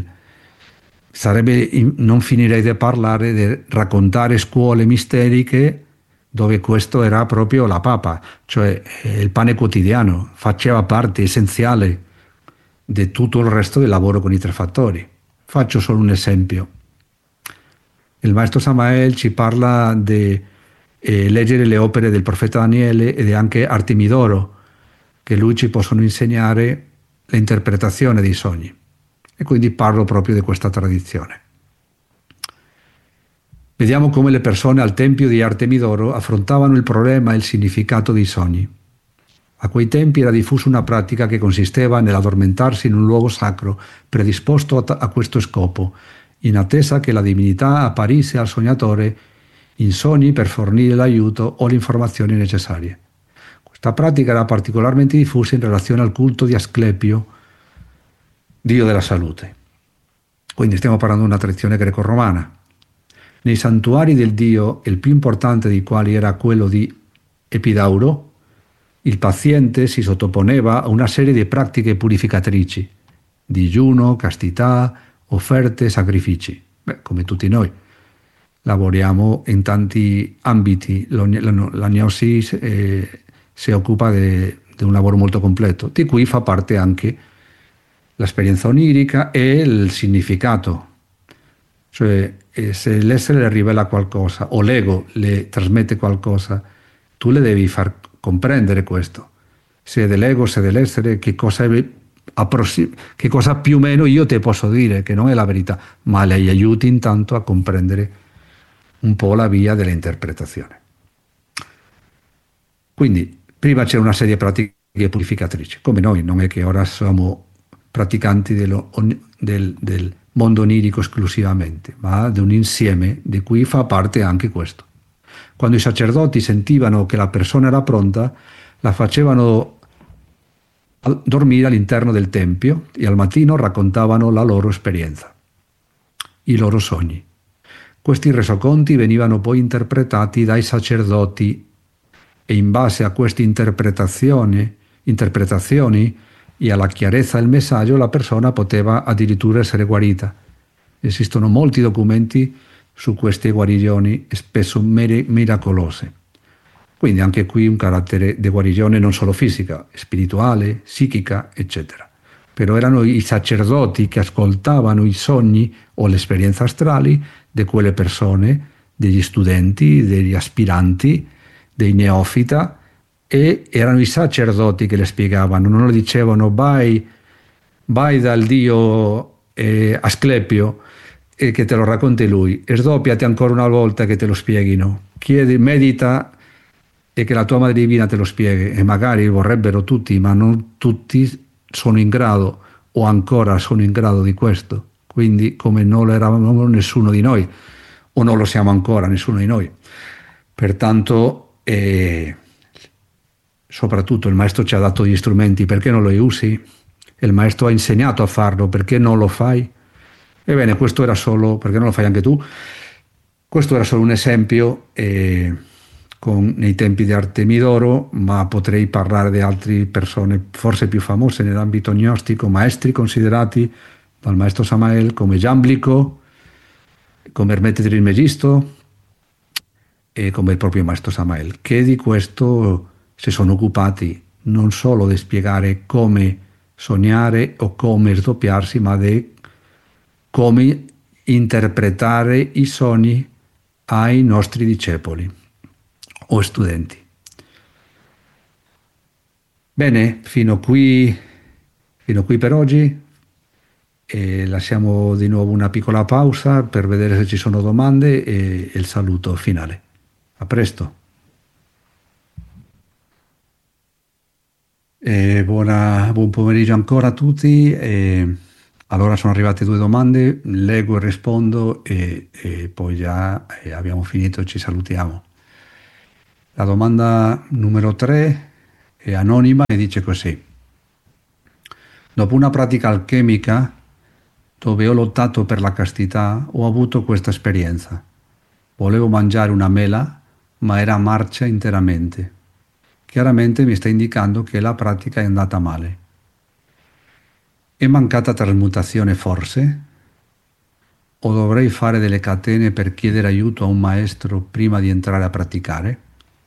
Non finirei di parlare di raccontare scuole misteriche dove questo era proprio la papa, cioè il pane quotidiano, faceva parte essenziale di tutto il resto del lavoro con i tre fattori. Faccio solo un esempio. Il maestro Samael ci parla di leggere le opere del profeta Daniele ed anche Artemidoro, che lui ci possono insegnare l'interpretazione dei sogni. E quindi parlo proprio di questa tradizione. Vediamo come le persone al tempio di Artemidoro affrontavano il problema e il significato dei sogni. A quei tempi era diffusa una pratica che consisteva nell'addormentarsi in un luogo sacro predisposto a questo scopo, in attesa che la divinità apparisse al sognatore in sogni per fornire l'aiuto o le informazioni necessarie. Questa pratica era particolarmente diffusa in relazione al culto di Asclepio, dio della salute. Quindi stiamo parlando di una tradizione greco-romana. Nei santuari del dio, il più importante dei quali era quello di Epidauro, il paziente si sottoponeva a una serie di pratiche purificatrici, digiuno, castità, offerte, sacrifici. Come tutti noi. Lavoriamo in tanti ambiti, la Gnosi si occupa di un lavoro molto completo, di cui fa parte anche l'esperienza onirica e il significato. Cioè, se l'essere le rivela qualcosa o l'ego le trasmette qualcosa, tu le devi far comprendere questo. Se è dell'ego, se è dell'essere, che cosa più o meno io ti posso dire, che non è la verità, ma le aiuti intanto a comprendere un po' la via dell'interpretazione. Quindi, prima c'era una serie di pratiche purificatrici, come noi, non è che ora siamo praticanti del mondo onirico esclusivamente, ma di un insieme di cui fa parte anche questo. Quando i sacerdoti sentivano che la persona era pronta, la facevano dormire all'interno del tempio e al mattino raccontavano la loro esperienza, i loro sogni. Questi resoconti venivano poi interpretati dai sacerdoti e in base a queste interpretazioni e alla chiarezza del messaggio la persona poteva addirittura essere guarita. Esistono molti documenti su queste guarigioni, spesso miracolose. Quindi anche qui un carattere di guarigione non solo fisica, spirituale, psichica, eccetera. Però erano i sacerdoti che ascoltavano i sogni o le esperienze astrali di quelle persone, degli studenti, degli aspiranti, dei neofita, e erano i sacerdoti che le spiegavano, non lo dicevano vai dal dio Asclepio e che te lo racconti lui, e sdoppiati ancora una volta che te lo spieghino, chiedi, medita e che la tua Madre Divina te lo spieghi, e magari vorrebbero tutti, ma non tutti sono in grado o ancora sono in grado di questo, quindi come non lo eravamo nessuno di noi o non lo siamo ancora nessuno di noi. Pertanto soprattutto il maestro ci ha dato gli strumenti, perché non li usi? Il maestro ha insegnato a farlo, perché non lo fai? Ebbene, questo era solo, perché non lo fai anche tu? Questo era solo un esempio nei tempi di Artemidoro, ma potrei parlare di altre persone forse più famose nell'ambito gnostico, maestri considerati dal maestro Samael come Giamblico, come Ermete Trismegisto e come il proprio maestro Samael, che di questo si sono occupati non solo di spiegare come sognare o come sdoppiarsi, ma di come interpretare i sogni ai nostri discepoli o studenti. Bene, fino qui per oggi. E lasciamo di nuovo una piccola pausa per vedere se ci sono domande e il saluto finale. A presto. Buon pomeriggio ancora a tutti. Allora sono arrivate due domande, leggo e rispondo e poi già abbiamo finito e ci salutiamo. La domanda numero 3 è anonima e dice così. Dopo una pratica alchemica dove ho lottato per la castità, ho avuto questa esperienza. Volevo mangiare una mela, ma era marcia interamente. Chiaramente mi sta indicando che la pratica è andata male. È mancata trasmutazione forse? O dovrei fare delle catene per chiedere aiuto a un maestro prima di entrare a praticare?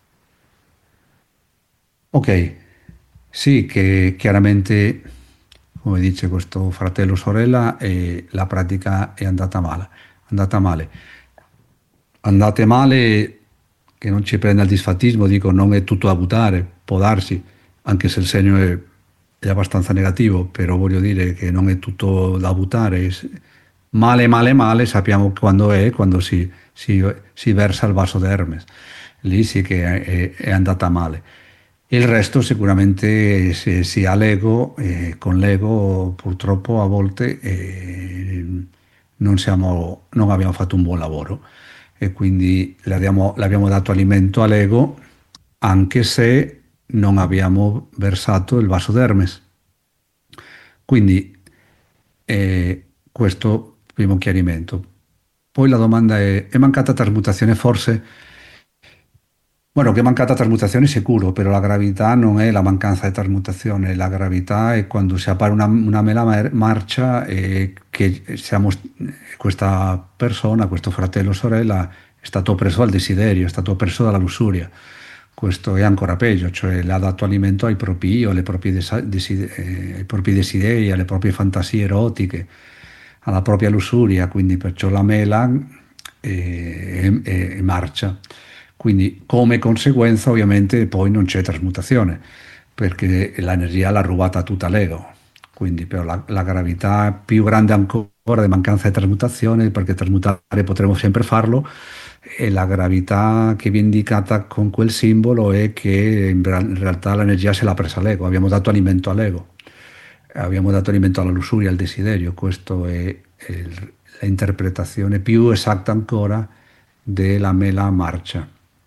Ok, sì, che chiaramente, come dice questo fratello o sorella, la pratica è andata male. Andata male. Andate male, che non ci prenda il disfattismo, dico, non è tutto da buttare, può darsi, anche se il segno è abbastanza negativo, però voglio dire che non è tutto da buttare. Male, male, male, sappiamo quando si versa il vaso d'Hermes. Lì sì che è andata male. Il resto sicuramente si ha l'ego e con l'ego purtroppo a volte non abbiamo fatto un buon lavoro e quindi le abbiamo dato alimento all'ego anche se non abbiamo versato il vaso d'Hermes. Quindi questo primo chiarimento. Poi la domanda è mancata trasmutazione forse? Bueno, che mancata trasmutazione sicuro, però la gravità non è la mancanza di trasmutazione, la gravità è quando si appare una mela marcia e che questa persona, questo fratello o sorella è stato preso dal desiderio, è stato preso dalla lussuria. Questo è ancora peggio, cioè le ha dato alimento ai propri io, ai propri desideri, alle proprie fantasie erotiche, alla propria lussuria, quindi perciò la mela marcia. Quindi come conseguenza ovviamente poi non c'è trasmutazione, perché l'energia l'ha rubata tutta l'ego. Quindi però la gravità più grande ancora di mancanza di trasmutazione, perché trasmutare potremo sempre farlo, e la gravità che viene indicata con quel simbolo è che in realtà l'energia se l'ha presa l'ego, abbiamo dato alimento all'ego, abbiamo dato alimento alla lussuria, al desiderio, questa è l'interpretazione più esatta ancora della mela marcia.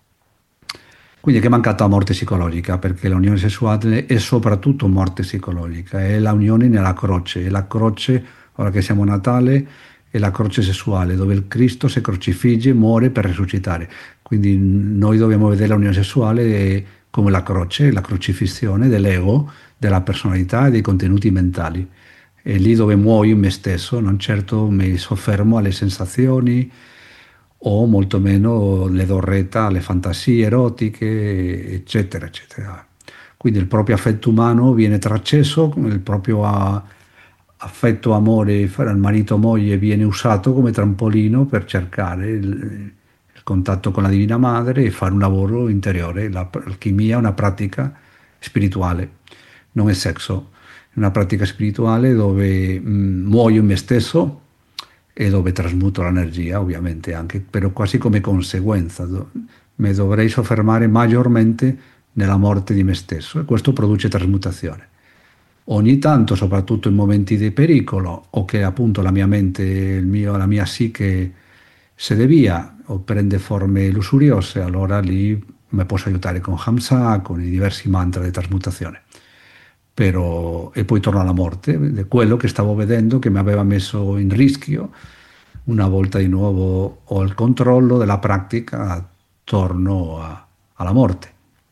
Quindi che è mancata la morte psicologica, perché l'unione sessuale è soprattutto morte psicologica, è la unione nella croce, e la croce, ora che siamo a Natale, è la croce sessuale, dove il Cristo si crocifigge, muore per risuscitare. Quindi noi dobbiamo vedere l'unione sessuale come la croce, la crocifissione dell'ego, della personalità e dei contenuti mentali. È lì dove muoio in me stesso, non certo mi soffermo alle sensazioni, o molto meno le do retta alle fantasie erotiche, eccetera, eccetera. Quindi il proprio affetto umano viene trasceso, il proprio affetto, amore fra il marito e moglie viene usato come trampolino per cercare il contatto con la Divina Madre e fare un lavoro interiore. L'alchimia è una pratica spirituale, non è sesso, è una pratica spirituale dove muoio in me stesso e dove trasmuto l'energia, ovviamente anche, però quasi come conseguenza. Mi dovrei soffermare maggiormente nella morte di me stesso e questo produce trasmutazione. Ogni tanto, soprattutto in momenti di pericolo o che appunto la mia mente, la mia psiche se devia o prende forme lusuriose, allora lì mi posso aiutare con Hamsa, con i diversi mantra di trasmutazione. E poi torno alla morte, quello che stavo vedendo che mi aveva messo in rischio, una volta di nuovo ho il controllo della pratica, torno alla morte.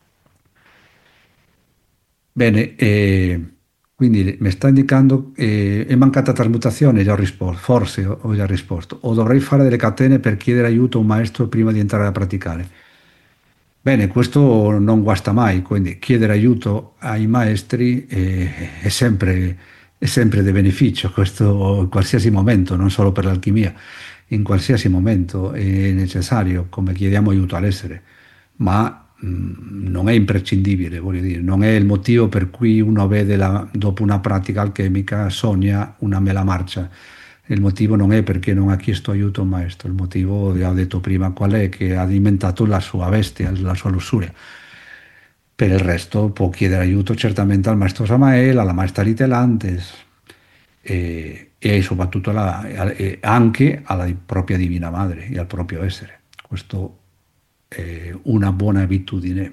Bene, quindi mi sta indicando è mancata trasmutazione, già ho risposto, forse ho già risposto, o dovrei fare delle catene per chiedere aiuto a un maestro prima di entrare a praticare. Bene, questo non guasta mai, quindi chiedere aiuto ai maestri è sempre di beneficio, questo in qualsiasi momento, non solo per l'alchimia, in qualsiasi momento è necessario, come chiediamo aiuto all'essere, ma non è imprescindibile, voglio dire, non è il motivo per cui uno vede dopo una pratica alchemica sogna una mela marcia. Il motivo non è perché non ha chiesto aiuto a un maestro, il motivo, vi ho detto prima, qual è? Che ha alimentato la sua bestia, la sua lussuria. Per il resto può chiedere aiuto certamente al maestro Samael, alla maestra Litelantes, e soprattutto e anche alla propria Divina Madre e al proprio essere. Questo è una buona abitudine,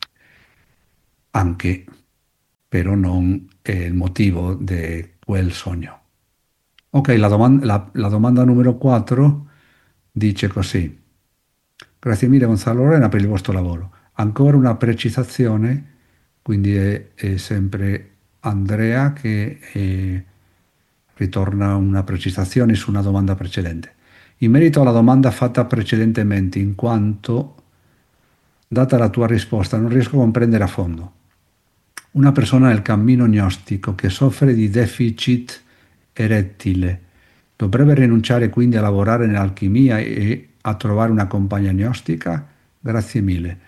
anche però non è il motivo di quel sogno. Ok, la domanda numero 4 dice così. Grazie mille Gonzalo Lorena per il vostro lavoro. Ancora una precisazione, quindi è sempre Andrea che ritorna una precisazione su una domanda precedente. In merito alla domanda fatta precedentemente, in quanto, data la tua risposta, non riesco a comprendere a fondo. Una persona nel cammino gnostico che soffre di deficit erettile dovrebbe rinunciare quindi a lavorare nell'alchimia e a trovare una compagna gnostica? Grazie mille.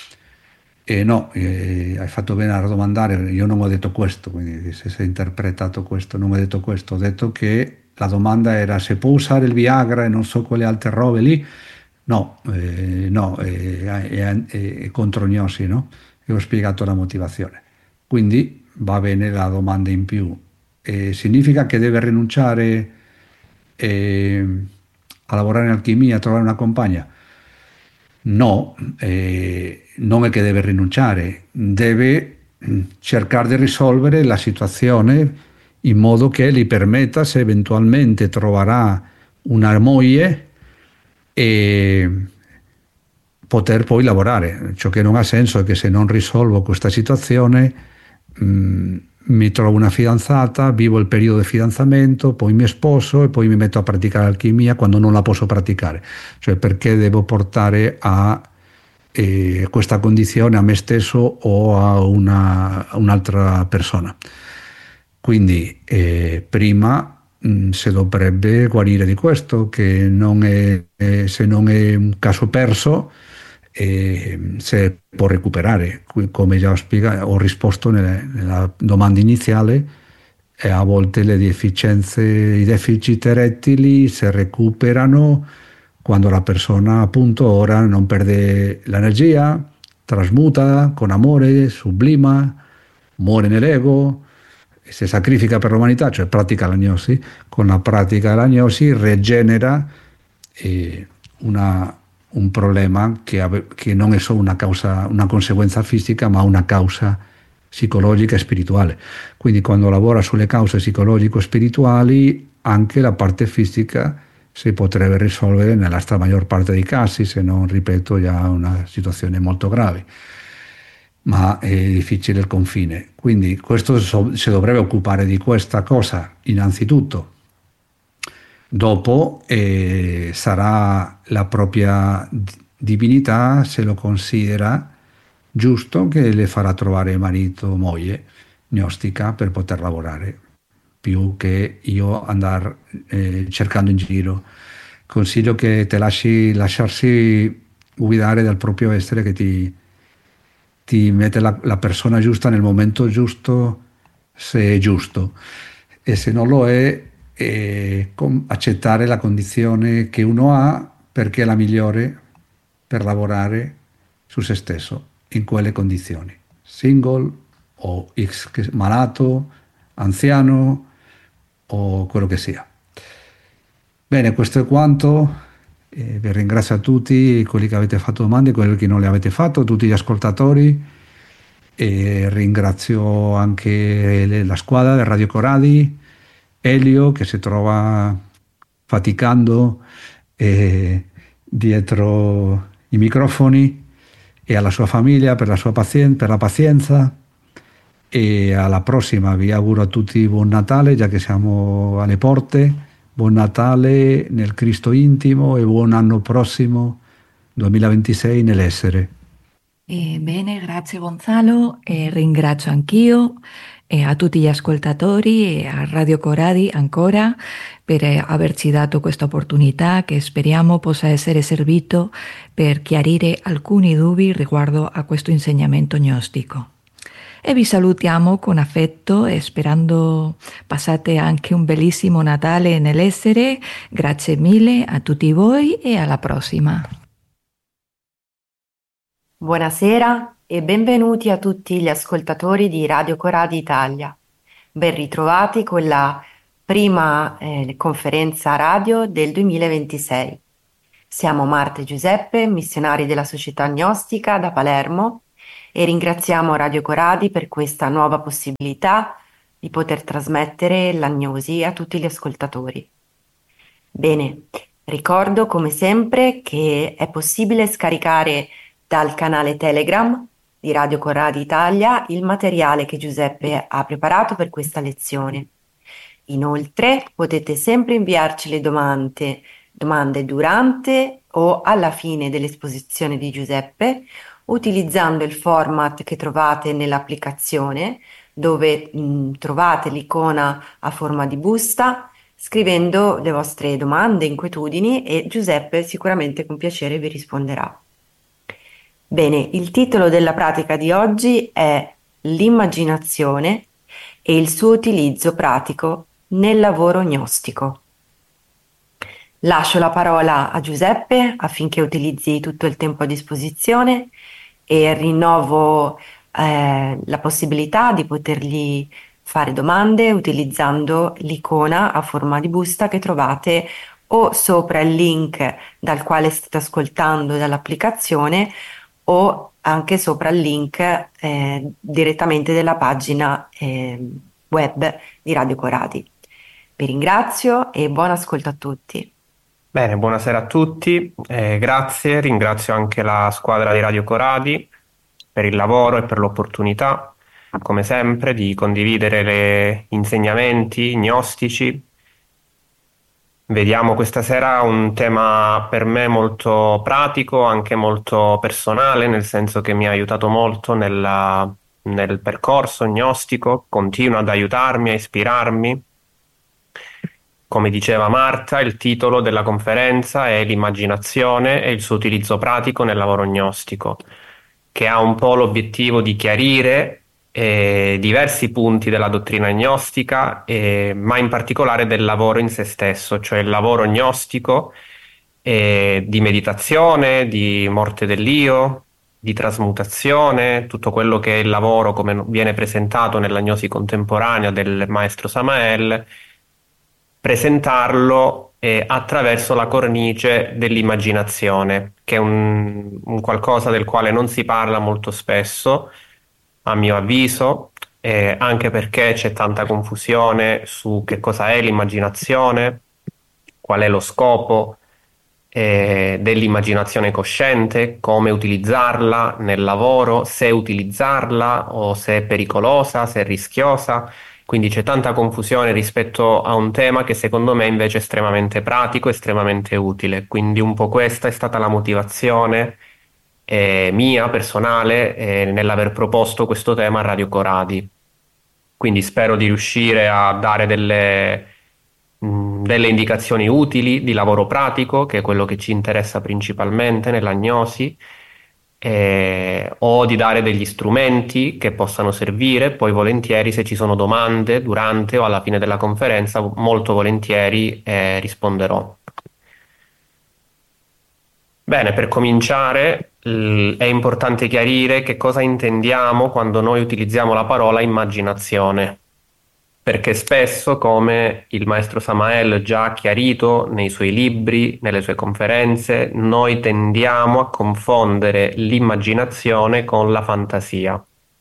No, hai fatto bene a domandare, io non ho detto questo, quindi se si è interpretato questo, non ho detto questo, ho detto che la domanda era se può usare il Viagra e non so quelle altre robe lì. No, no, è contro gnosi, no? E ho spiegato la motivazione. Quindi va bene la domanda in più. Significa che deve rinunciare eh, a lavorare in alchimia, a trovare una compagna? No, non è che deve rinunciare, deve cercare di risolvere la situazione in modo che gli permetta, se eventualmente troverà una moglie, e poter poi lavorare. Ciò che non ha senso è che se non risolvo questa situazione, mi trovo una fidanzata, vivo il periodo di fidanzamento, poi mi sposo e poi mi metto a praticare alchimia quando non la posso praticare. Cioè perché devo portare a questa condizione a me stesso o a un'altra persona. Quindi prima si dovrebbe guarire di questo, che non è, se non è un caso perso, se può recuperare. Come già ho risposto nella domanda iniziale, a volte le deficienze, i deficit erettili si recuperano quando la persona appunto ora non perde l'energia, trasmuta con amore, sublima, muore nell'ego, si sacrifica per l'umanità, cioè pratica l'agnosi, con la pratica dell'agnosi rigenera eh, un problema che non è solo una causa, una conseguenza fisica, ma una causa psicologica e spirituale. Quindi quando lavora sulle cause psicologico-spirituali, anche la parte fisica si potrebbe risolvere nella maggior parte dei casi, se non, ripeto, già una situazione molto grave. Ma è difficile il confine. Quindi questo si dovrebbe occupare di questa cosa innanzitutto. Dopo sarà la propria divinità, se lo considera giusto, che le farà trovare marito o moglie gnostica per poter lavorare, più che io andare cercando in giro. Consiglio che te lasciarsi guidare dal proprio essere che ti mette la persona giusta nel momento giusto, se è giusto, e se non lo è, accettare la condizione che uno ha perché è la migliore per lavorare su se stesso in quelle condizioni, single o malato, anziano o quello che sia. Bene, questo è quanto. Vi ringrazio a tutti quelli che avete fatto domande, quelli che non le avete fatto, tutti gli ascoltatori, e ringrazio anche la squadra del Radio Coradi, Elio che si trova faticando dietro i microfoni, e alla sua famiglia per la sua per la pazienza, e alla prossima. Vi auguro a tutti buon Natale, già che siamo alle porte. Buon Natale nel Cristo intimo e buon anno prossimo 2026 nell'essere. Bene, grazie Gonzalo, ringrazio anch'io a tutti gli ascoltatori e a Radio Coradi ancora per averci dato questa opportunità che speriamo possa essere servito per chiarire alcuni dubbi riguardo a questo insegnamento gnostico. E vi salutiamo con affetto e sperando passate anche un bellissimo Natale nell'essere. Grazie mille a tutti voi e alla prossima. Buonasera e benvenuti a tutti gli ascoltatori di Radio Coradi Italia. Ben ritrovati con la prima conferenza radio del 2026. Siamo Marta e Giuseppe, missionari della Società Gnostica da Palermo, e ringraziamo Radio Coradi per questa nuova possibilità di poter trasmettere l'agnosi a tutti gli ascoltatori. Bene, ricordo come sempre che è possibile scaricare dal canale Telegram di Radio Coradi Italia il materiale che Giuseppe ha preparato per questa lezione. Inoltre potete sempre inviarci le domande durante o alla fine dell'esposizione di Giuseppe utilizzando il format che trovate nell'applicazione dove trovate l'icona a forma di busta, scrivendo le vostre domande, inquietudini, e Giuseppe sicuramente con piacere vi risponderà. Bene, il titolo della pratica di oggi è l'immaginazione e il suo utilizzo pratico nel lavoro gnostico. Lascio la parola a Giuseppe affinché utilizzi tutto il tempo a disposizione e rinnovo la possibilità di potergli fare domande utilizzando l'icona a forma di busta che trovate o sopra il link dal quale state ascoltando dall'applicazione o anche sopra il link direttamente della pagina web di Radio Coradi. Vi ringrazio e buon ascolto a tutti. Bene, buonasera a tutti, grazie, ringrazio anche la squadra di Radio Coradi per il lavoro e per l'opportunità, come sempre, di condividere gli insegnamenti gnostici. Vediamo questa sera un tema per me molto pratico, anche molto personale, nel senso che mi ha aiutato molto nel percorso gnostico, continua ad aiutarmi, a ispirarmi. Come diceva Marta, il titolo della conferenza è l'immaginazione e il suo utilizzo pratico nel lavoro gnostico, che ha un po' l'obiettivo di chiarire diversi punti della dottrina gnostica, ma in particolare del lavoro in se stesso, cioè il lavoro gnostico di meditazione, di morte dell'io, di trasmutazione, tutto quello che è il lavoro come viene presentato nella gnosi contemporanea del maestro Samael, presentarlo attraverso la cornice dell'immaginazione, che è un qualcosa del quale non si parla molto spesso, a mio avviso, anche perché c'è tanta confusione su che cosa è l'immaginazione, qual è lo scopo dell'immaginazione cosciente, come utilizzarla nel lavoro, se utilizzarla o se è pericolosa, se è rischiosa. Quindi c'è tanta confusione rispetto a un tema che secondo me invece è estremamente pratico, estremamente utile. Quindi un po' questa è stata la motivazione mia, personale, nell'aver proposto questo tema a Radio Coradi. Quindi spero di riuscire a dare delle indicazioni utili di lavoro pratico, che è quello che ci interessa principalmente nell'agnosi, o di dare degli strumenti che possano servire. Poi volentieri, se ci sono domande durante o alla fine della conferenza, molto volentieri risponderò. Bene, per cominciare è importante chiarire che cosa intendiamo quando noi utilizziamo la parola immaginazione, perché spesso, come il maestro Samael già ha chiarito nei suoi libri, nelle sue conferenze, noi tendiamo a confondere l'immaginazione con la fantasia.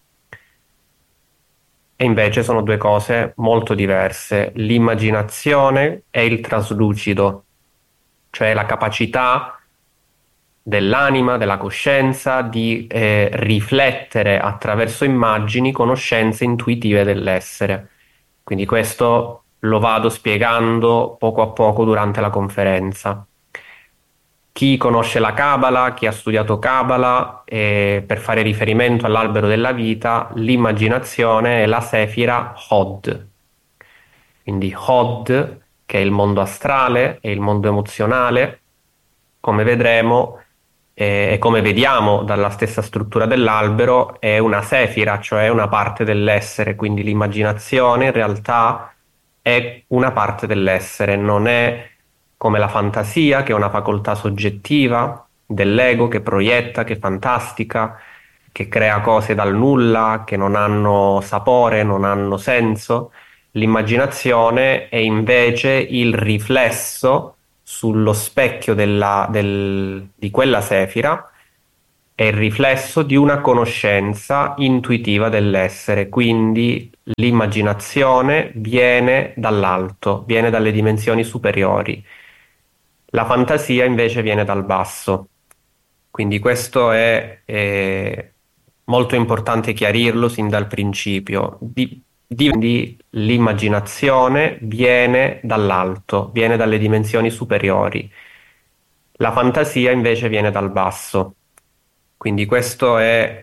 E invece sono due cose molto diverse. L'immaginazione è il traslucido, cioè la capacità dell'anima, della coscienza di riflettere attraverso immagini conoscenze intuitive dell'essere. Quindi questo lo vado spiegando poco a poco durante la conferenza. Chi conosce la Kabbalah, chi ha studiato Kabbalah, per fare riferimento all'albero della vita, l'immaginazione è la Sefira Hod. Quindi Hod, che è il mondo astrale, è il mondo emozionale, come vedremo e come vediamo dalla stessa struttura dell'albero, è una sefira, cioè una parte dell'essere. Quindi l'immaginazione in realtà è una parte dell'essere, non è come la fantasia, che è una facoltà soggettiva dell'ego che proietta, che fantastica, che crea cose dal nulla, che non hanno sapore, non hanno senso. L'immaginazione è invece il riflesso sullo specchio di quella sefira, è il riflesso di una conoscenza intuitiva dell'essere, quindi l'immaginazione viene dall'alto, viene dalle dimensioni superiori. La fantasia invece viene dal basso. Quindi questo è molto importante chiarirlo sin dal principio. Quindi l'immaginazione viene dall'alto, viene dalle dimensioni superiori. La fantasia invece viene dal basso. Quindi questo